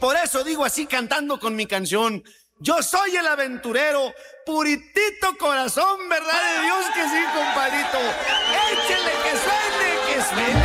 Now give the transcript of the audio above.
por eso digo así cantando con mi canción. Yo soy el aventurero, puritito corazón, ¿verdad de Dios que sí, compadrito? Échele que suene, que suene.